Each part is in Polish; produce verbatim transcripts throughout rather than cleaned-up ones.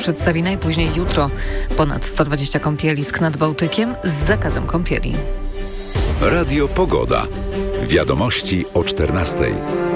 przedstawi najpóźniej jutro. Ponad sto dwadzieścia kąpielisk nad Bałtykiem z zakazem kąpieli. Radio Pogoda. Wiadomości o czternastej.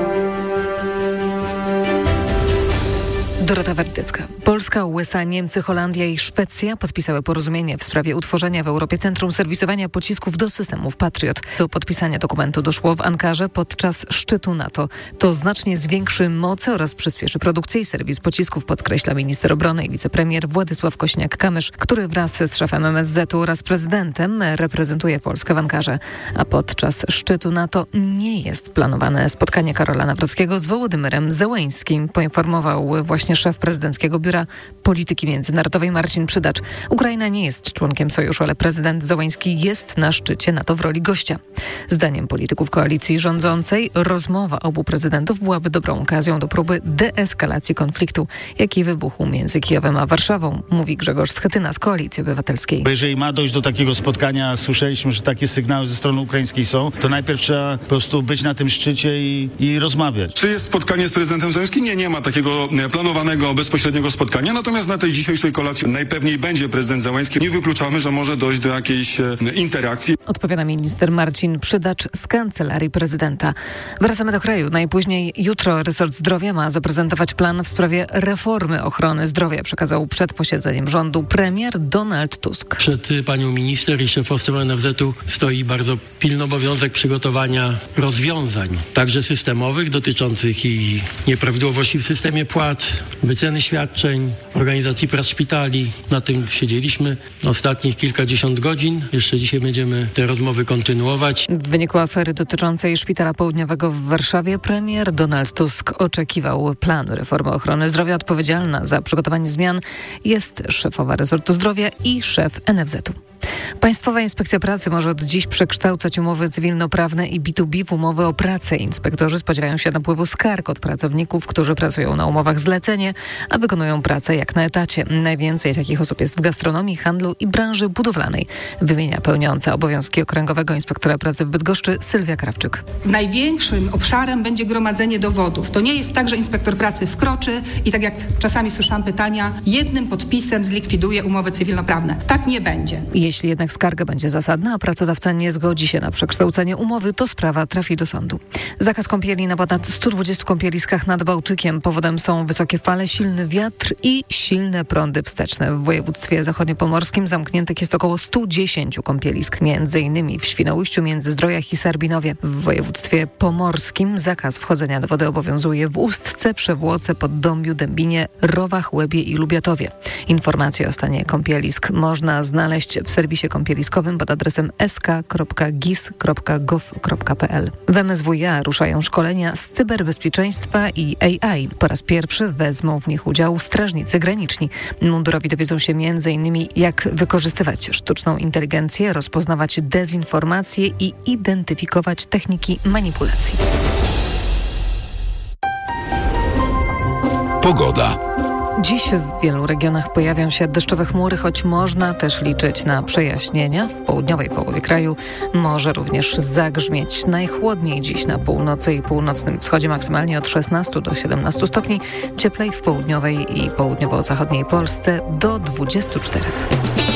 Dorota Werdycka. Polska, U S A, Niemcy, Holandia i Szwecja podpisały porozumienie w sprawie utworzenia w Europie Centrum Serwisowania Pocisków do systemów Patriot. Do podpisania dokumentu doszło w Ankarze podczas szczytu NATO. To znacznie zwiększy moce oraz przyspieszy produkcję i serwis pocisków, podkreśla minister obrony i wicepremier Władysław Kośniak-Kamysz, który wraz z szefem M S Z u oraz prezydentem reprezentuje Polskę w Ankarze. A podczas szczytu NATO nie jest planowane spotkanie Karola Nawrockiego z Wołodymyrem Zełeńskim, poinformował właśnie szef prezydenckiego Biura Polityki Międzynarodowej Marcin Przydacz. Ukraina nie jest członkiem sojuszu, ale prezydent Zełeński jest na szczycie NATO w roli gościa. Zdaniem polityków koalicji rządzącej rozmowa obu prezydentów byłaby dobrą okazją do próby deeskalacji konfliktu, jaki wybuchł między Kijowem a Warszawą, mówi Grzegorz Schetyna z Koalicji Obywatelskiej. Jeżeli ma dojść do takiego spotkania, słyszeliśmy, że takie sygnały ze strony ukraińskiej są, to najpierw trzeba po prostu być na tym szczycie i, i rozmawiać. Czy jest spotkanie z prezydentem Zełenskim? Nie, nie ma takiego planowanego bezpośredniego spotkania, natomiast na tej dzisiejszej kolacji najpewniej będzie prezydent Zełenski. Nie wykluczamy, że może dojść do jakiejś e, interakcji. Odpowiada minister Marcin Przydacz z Kancelarii Prezydenta. Wracamy do kraju. Najpóźniej jutro resort zdrowia ma zaprezentować plan w sprawie reformy ochrony zdrowia. Przekazał przed posiedzeniem rządu premier Donald Tusk. Przed panią minister i szefostwem N F Z u stoi bardzo pilny obowiązek przygotowania rozwiązań, także systemowych, dotyczących i nieprawidłowości w systemie płac, wyceny świadczeń, organizacji prac szpitali. Na tym siedzieliśmy ostatnich kilkadziesiąt godzin. Jeszcze dzisiaj będziemy te rozmowy kontynuować. W wyniku afery dotyczącej Szpitala Południowego w Warszawie premier Donald Tusk oczekiwał planu reformy ochrony zdrowia. Odpowiedzialna za przygotowanie zmian jest szefowa resortu zdrowia i szef N F Z u. Państwowa Inspekcja Pracy może od dziś przekształcać umowy cywilnoprawne i B dwa B w umowy o pracę. Inspektorzy spodziewają się napływu skarg od pracowników, którzy pracują na umowach zlecenie, a wykonują pracę jak na etacie. Najwięcej takich osób jest w gastronomii, handlu i branży budowlanej, wymienia pełniąca obowiązki okręgowego inspektora pracy w Bydgoszczy Sylwia Krawczyk. Największym obszarem będzie gromadzenie dowodów. To nie jest tak, że inspektor pracy wkroczy i tak jak czasami słyszałam pytania, jednym podpisem zlikwiduje umowy cywilnoprawne. Tak nie będzie. Jeśli jednak skarga będzie zasadna, a pracodawca nie zgodzi się na przekształcenie umowy, to sprawa trafi do sądu. Zakaz kąpieli na ponad stu dwudziestu kąpieliskach nad Bałtykiem. Powodem są wysokie fale, silny wiatr i silne prądy wsteczne. W województwie zachodniopomorskim zamkniętych jest około stu dziesięciu kąpielisk, między innymi w Świnoujściu, Międzyzdrojach i Sarbinowie. W województwie pomorskim zakaz wchodzenia do wody obowiązuje w Ustce, Przewłoce, Poddomiu, Dębinie, Rowach, Łebie i Lubiatowie. Informacje o stanie kąpielisk można znaleźć w serwisie kąpieliskowym pod adresem s k kropka g i s kropka gov kropka p l. W M S W iA ruszają szkolenia z cyberbezpieczeństwa i A I. Po raz pierwszy wezmą w nich udział strażnicy graniczni. Mundurowi dowiedzą się między innymi, jak wykorzystywać sztuczną inteligencję, rozpoznawać dezinformacje i identyfikować techniki manipulacji. Pogoda. Dziś w wielu regionach pojawią się deszczowe chmury, choć można też liczyć na przejaśnienia. W południowej połowie kraju może również zagrzmieć. Najchłodniej dziś na północy i północnym wschodzie, maksymalnie od szesnastu do siedemnastu stopni. Cieplej w południowej i południowo-zachodniej Polsce do dwudziestu czterech.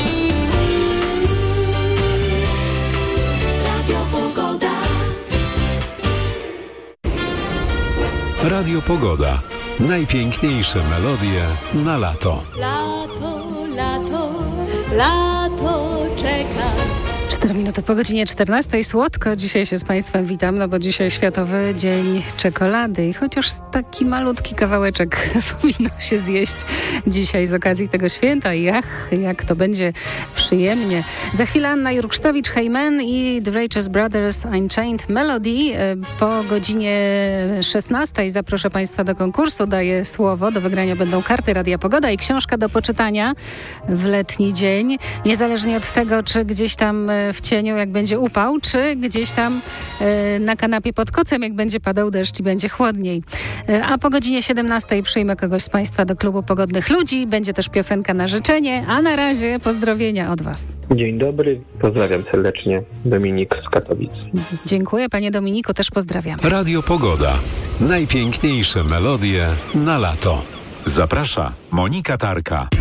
Radio Pogoda. Najpiękniejsze melodie na lato. Lato, lato, lato czeka. cztery minuty po godzinie czternastej. Słodko dzisiaj się z Państwem witam, no bo dzisiaj Światowy Dzień Czekolady i chociaż taki malutki kawałeczek powinno się zjeść dzisiaj z okazji tego święta. Jak, jak to będzie przyjemnie. Za chwilę Anna Jurksztowicz, Hey Man i The Righteous Brothers Unchained Melody. Po godzinie szesnastej zaproszę Państwa do konkursu. Daję słowo. Do wygrania będą karty Radia Pogoda i książka do poczytania w letni dzień. Niezależnie od tego, czy gdzieś tam w cieniu, jak będzie upał, czy gdzieś tam y, na kanapie pod kocem, jak będzie padał deszcz i będzie chłodniej. Y, a po godzinie siedemnastej przyjmę kogoś z Państwa do klubu Pogodnych Ludzi. Będzie też piosenka na życzenie, a na razie pozdrowienia od Was. Dzień dobry, pozdrawiam serdecznie. Dominik z Katowic. Dziękuję, Panie Dominiku, też pozdrawiam. Radio Pogoda. Najpiękniejsze melodie na lato. Zaprasza Monika Tarka.